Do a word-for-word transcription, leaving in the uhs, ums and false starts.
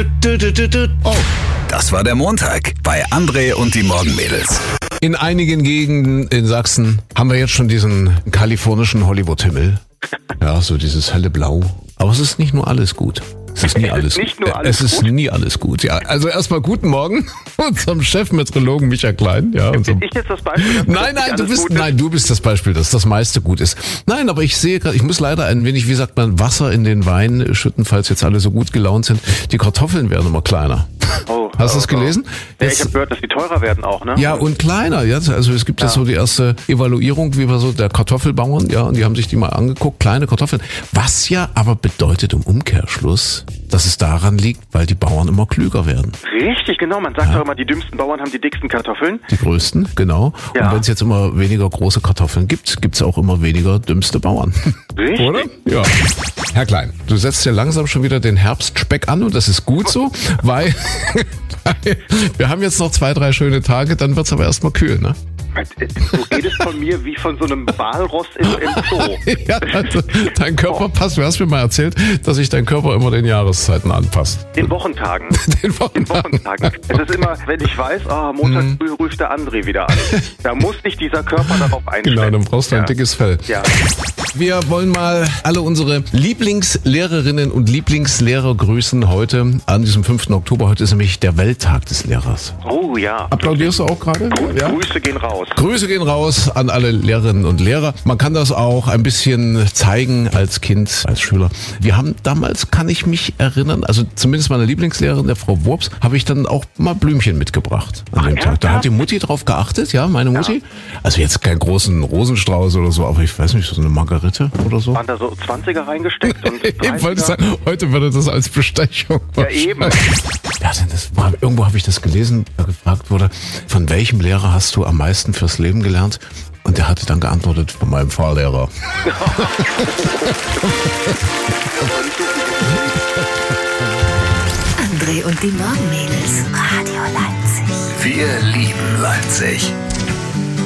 Oh, das war der Montag bei André und die Morgenmädels. In einigen Gegenden in Sachsen haben wir jetzt schon diesen kalifornischen Hollywood-Himmel. Ja, so dieses helle Blau. Aber es ist nicht nur alles gut. Es ist nie alles, nicht nur alles es ist gut. nie alles gut. Ja, also erstmal guten Morgen unserem Chefmeteorologen Michael Klein. Ja, unserem Bin ich jetzt das Beispiel? dass Nein, nicht nein, du alles bist, gut ist? nein, du bist das Beispiel, dass das meiste gut ist. Nein, aber ich sehe gerade, ich muss leider ein wenig, wie sagt man, Wasser in den Wein schütten, falls jetzt alle so gut gelaunt sind. Die Kartoffeln werden immer kleiner. Oh, Hast du oh, es gelesen? Oh. Ja, ich Jetzt- habe gehört, dass die teurer werden auch, ne? Ja, und kleiner, ja. Also es gibt jetzt so die erste Evaluierung, wie wir so der Kartoffelbauern, ja, und die haben sich die mal angeguckt, kleine Kartoffeln. Was ja aber bedeutet im Umkehrschluss, dass es daran liegt, weil die Bauern immer klüger werden. Richtig, genau. Man sagt doch immer, die dümmsten Bauern haben die dicksten Kartoffeln. Die größten, genau. Ja. Und wenn es jetzt immer weniger große Kartoffeln gibt, gibt es auch immer weniger dümmste Bauern. Richtig. Oder? Ja. Herr Klein, du setzt ja langsam schon wieder den Herbstspeck an und das ist gut so, weil wir haben jetzt noch zwei, drei schöne Tage, dann wird es aber erstmal kühl, ne? Du redest von mir wie von so einem Walross im, im Zoo. Ja, also dein Körper passt. Du hast mir mal erzählt, dass sich dein Körper immer den Jahreszeiten anpasst. Den Wochentagen. Den Den Wochentagen. Wochentagen. Es ist immer, wenn ich weiß, ah, Montag Mhm. früh ruft der André wieder an. Da muss sich dieser Körper darauf einstellen. Genau, dann brauchst du ein Ja. dickes Fell. Ja. Wir wollen mal alle unsere Lieblingslehrerinnen und Lieblingslehrer grüßen heute an diesem fünften Oktober. Heute ist nämlich der Welttag des Lehrers. Oh ja. Applaudierst du auch gerade? Ja? Grüße gehen raus. Grüße gehen raus an alle Lehrerinnen und Lehrer. Man kann das auch ein bisschen zeigen als Kind, als Schüler. Wir haben damals, kann ich mich erinnern, also zumindest meine Lieblingslehrerin, der Frau Wurps, habe ich dann auch mal Blümchen mitgebracht an dem Tag. Da hat die Mutti drauf geachtet, ja, meine Mutti. Also jetzt keinen großen Rosenstrauß oder so, aber ich weiß nicht, so eine Margarite oder so. Waren da so zwanziger reingesteckt und Ich wollte dreißiger? sagen, heute würde das als Bestechung. Ja, eben. Ja, denn das war, irgendwo habe ich das gelesen, da gefragt wurde, von welchem Lehrer hast du am meisten fürs Leben gelernt? Und der hatte dann geantwortet, von meinem Fahrlehrer. André und die Morgenmädels. Radio Leipzig. Wir lieben Leipzig.